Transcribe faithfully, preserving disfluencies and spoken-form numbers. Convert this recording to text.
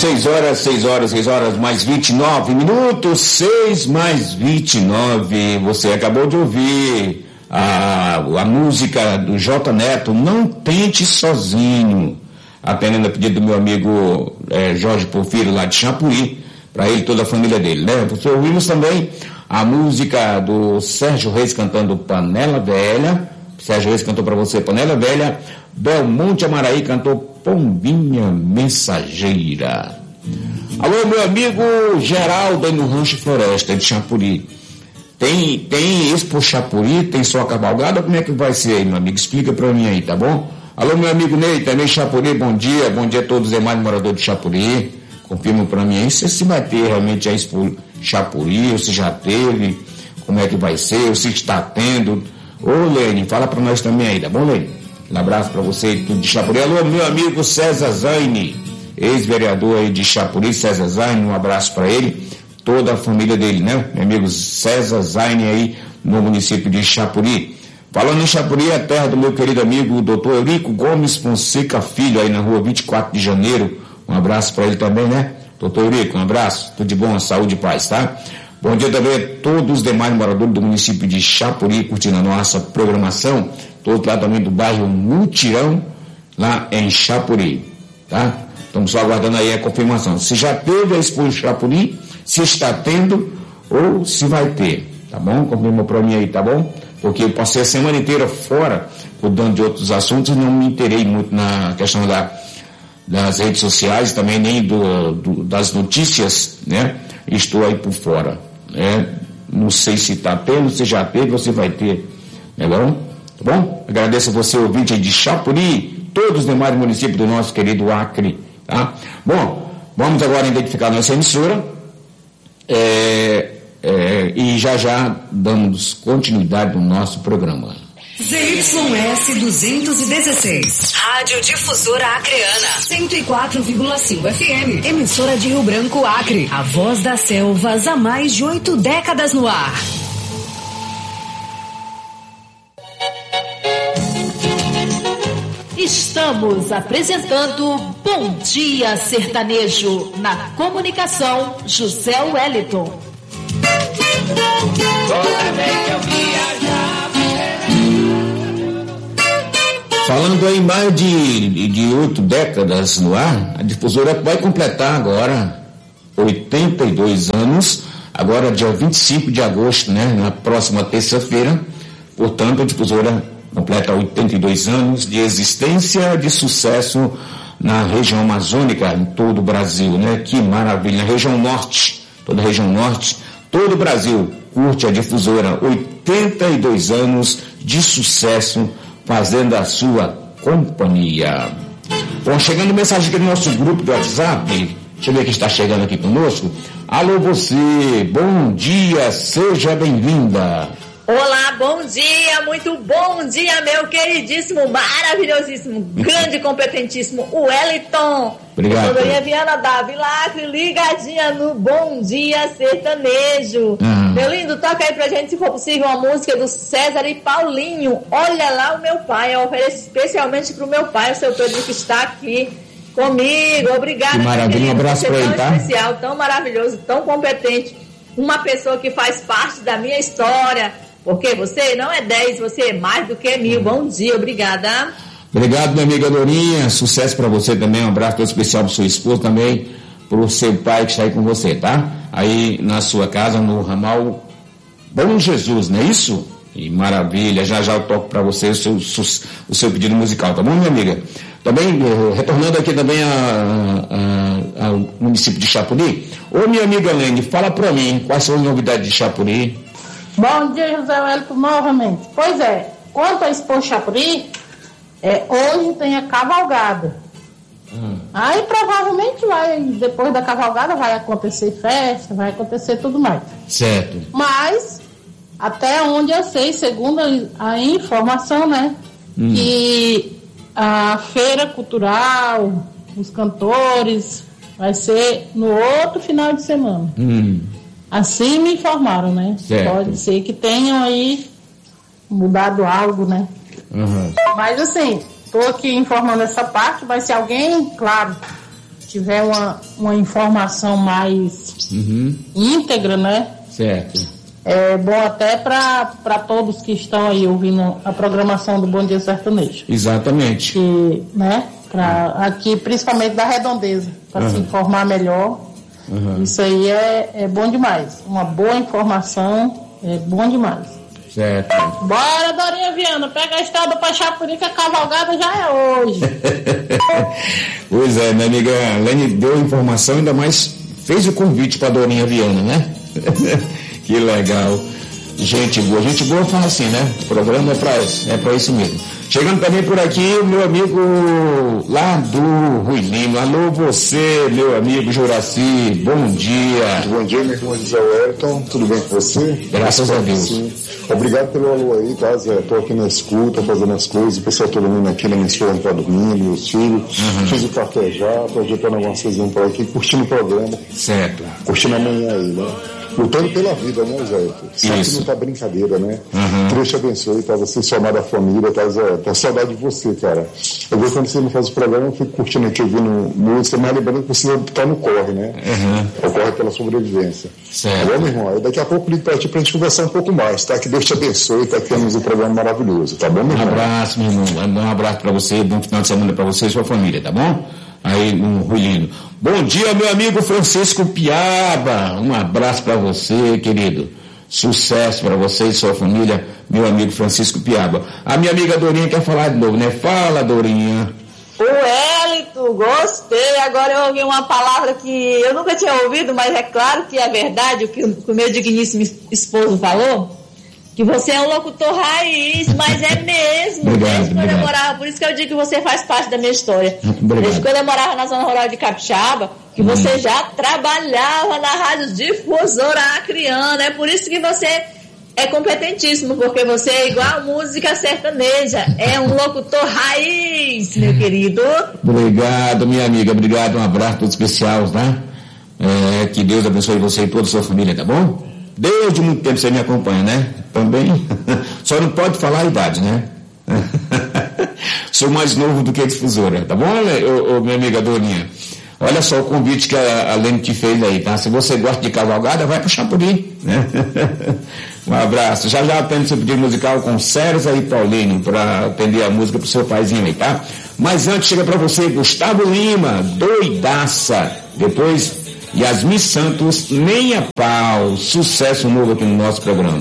seis horas, seis horas, seis horas mais vinte e nove minutos, seis mais vinte e nove. Você acabou de ouvir a, a música do J Neto, Não Tente Sozinho. Atendendo a pedido do meu amigo é, Jorge Porfírio, lá de Chapuí, para ele e toda a família dele, né? Você ouvimos também a música do Sérgio Reis cantando Panela Velha. Sérgio Reis cantou para você Panela Velha. Belmonte Amaraí cantou Pombinha Mensageira. Alô, meu amigo Geraldo aí no Rancho Floresta de Chapuri. Tem, tem Expo Chapuri, tem só a cavalgada, como é que vai ser aí, meu amigo? Explica para mim aí, tá bom? Alô, meu amigo Ney, também Chapuri, bom dia, bom dia a todos os demais moradores de Chapuri. Confirma para mim aí se, se vai ter realmente a Expo Chapuri, ou se já teve, como é que vai ser, ou se está tendo. Ô, Lene, fala para nós também aí, tá bom, Lene? Um abraço para você e tudo de Chapuri. Alô, meu amigo César Zaine, ex-vereador aí de Chapuri, César Zaine, um abraço para ele, toda a família dele, né? Meu amigo César Zaine aí no município de Chapuri. Falando em Chapuri, a terra do meu querido amigo doutor Eurico Gomes Fonseca Filho, aí na rua vinte e quatro de janeiro. Um abraço para ele também, né? doutor Eurico, um abraço, tudo de bom, saúde e paz, tá? Bom dia também a todos os demais moradores do município de Chapuri, curtindo a nossa programação, todos lá também do bairro Mutirão, lá em Chapuri, tá? Estamos só aguardando aí a confirmação. Se já teve a Expo Chapuri, se está tendo ou se vai ter, tá bom? Confirma para mim aí, tá bom? Porque eu passei a semana inteira fora, cuidando de outros assuntos, e não me interei muito na questão da, das redes sociais, também nem do, do, das notícias, né? Estou aí por fora, né? Não sei se está tendo, se já teve, ou se vai ter, né? Bom? Tá bom? Agradeço a você, ouvinte aí de Chapuri, todos os demais municípios do nosso querido Acre, tá? Bom, vamos agora identificar a nossa emissora, é... É, e já já damos continuidade no nosso programa. Z Y S duzentos e dezesseis, Rádio Difusora Acreana, cento e quatro vírgula cinco F M, emissora de Rio Branco, Acre, a voz das selvas há mais de oito décadas no ar. Estamos apresentando Bom Dia Sertanejo, na comunicação José Wellington. Falando aí mais de, de oito décadas no ar, a Difusora vai completar agora oitenta e dois anos, agora dia vinte e cinco de agosto, né? Na próxima terça-feira. Portanto, a Difusora completa oitenta e dois anos de existência, de sucesso na região amazônica, em todo o Brasil, né? Que maravilha, na região norte, toda a região norte, todo o Brasil curte a Difusora, oitenta e dois anos de sucesso, fazendo a sua companhia. Bom, chegando mensagem aqui no nosso grupo do WhatsApp, deixa eu ver quem está chegando aqui conosco. Alô você, bom dia, seja bem-vinda. Olá, bom dia, muito bom dia, meu queridíssimo, maravilhosíssimo, grande, competentíssimo Wellington. Obrigado. Doutorinha Viana da Vila Acre, ligadinha no Bom Dia Sertanejo. Uhum. Meu lindo, toca aí pra gente, se for possível, uma música do César e Paulinho. Olha lá o meu pai, eu ofereço especialmente pro meu pai, o seu Pedro, que está aqui comigo. Obrigada. Que maravilha, um abraço pra ele, tá? Tão especial, tão maravilhoso, tão competente. Uma pessoa que faz parte da minha história. Porque você não é dez, você é mais do que mil. Bom dia, obrigada. Obrigado, minha amiga Dorinha. Sucesso para você também. Um abraço todo especial para sua esposa também, para o seu pai que está aí com você, tá? Aí na sua casa, no ramal Bom Jesus, não é isso? E maravilha. Já já eu toco para você o seu, o seu pedido musical, tá bom, minha amiga? Também, retornando aqui também a, a, ao município de Chapuri. Ô, minha amiga Lene, fala para mim quais são as novidades de Chapuri. Bom dia, José Wellington, novamente. Pois é, quanto a Expo Chapuri, é, hoje tem a cavalgada. Hum. Aí provavelmente vai, depois da cavalgada vai acontecer festa, vai acontecer tudo mais. Certo. Mas, até onde eu sei, segundo a informação, né, hum. que a feira cultural, os cantores, vai ser no outro final de semana. Hum. Assim me informaram, né? Certo. Pode ser que tenham aí mudado algo, né? Uhum. Mas assim, estou aqui informando essa parte, mas se alguém, claro, tiver uma, uma informação mais uhum. íntegra, né? Certo. É bom até para todos que estão aí ouvindo a programação do Bom Dia Sertanejo. Exatamente. Que, né? Pra, aqui, principalmente da Redondeza, para uhum. se informar melhor. Uhum. Isso aí é, é bom demais. Uma boa informação é bom demais. Certo. Bora, Dorinha Viana, pega a estrada para Chapuri, que a cavalgada já é hoje. Pois é, minha amiga Lene deu informação, ainda mais fez o convite para Dorinha Viana, né? Que legal. Gente boa, gente boa fala assim, né? O programa é para isso, é para isso mesmo. Chegando também por aqui, o meu amigo lá do Ruilino. Alô, você, meu amigo Juraci, bom dia. Bom dia, meu irmão José Wellington, tudo bem com você? Graças a Deus. Sim. Obrigado pelo alô aí, tá, Zé? Tô aqui na escuta, fazendo as coisas, o pessoal todo mundo aqui, na minha esposa tá dormindo, meus filhos. Uhum. Fiz o café já, tô ajeitando algumas coisinhas por aqui, curtindo o programa. Certo. Curtindo amanhã aí, né? Lutando pela vida, né, Zé? Sabe que não tá brincadeira, né? Uhum. Deus te abençoe, tá? Você sua amada família, tá, Zé? Tô saudade de você, cara. Eu vejo quando você não faz o programa, eu fico curtindo aqui, ouvindo música, mas lembrando que você tá no corre, né? Uhum. O corre pela sobrevivência. Certo. Tá bom, meu irmão? Aí daqui a pouco eu ligo pra ti pra gente conversar um pouco mais, tá? Que Deus te abençoe, tá? Que temos um programa maravilhoso, tá bom, meu irmão? Um abraço, meu irmão. Um abraço pra você, bom final de semana pra você e sua família, tá bom? Aí no Ruilino. Bom dia, meu amigo Francisco Piaba. Um abraço para você, querido. Sucesso para você e sua família, meu amigo Francisco Piaba. A minha amiga Dorinha quer falar de novo, né? Fala, Dorinha. O Hélito, gostei. Agora eu ouvi uma palavra que eu nunca tinha ouvido, mas é claro que é verdade, o que o meu digníssimo esposo falou. Que você é um locutor raiz, mas é mesmo. Obrigado, desde quando obrigado. eu morava, por isso que eu digo que você faz parte da minha história. Obrigado. Desde quando eu morava na zona rural de Capixaba, que hum. você já trabalhava na Rádio Difusora Acreana. É por isso que você é competentíssimo, porque você é igual a música sertaneja. É um locutor raiz, meu querido. Obrigado, minha amiga. Obrigado, um abraço todo especial, né? É, que Deus abençoe você e toda a sua família, tá bom? Desde muito tempo você me acompanha, né? Também. Só não pode falar a idade, né? Sou mais novo do que a difusora, tá bom, ô, ô, minha amiga Dorinha? Olha só o convite que a, a Lene te fez aí, tá? Se você gosta de cavalgada, vai pro Chapuri, né? Um abraço. Já já atende seu pedido musical com César e Paulinho para atender a música pro seu paizinho aí, tá? Mas antes chega pra você Gustavo Lima, Doidaça. Depois Yasmin Santos, Nem a Pau. Sucesso novo aqui no nosso programa.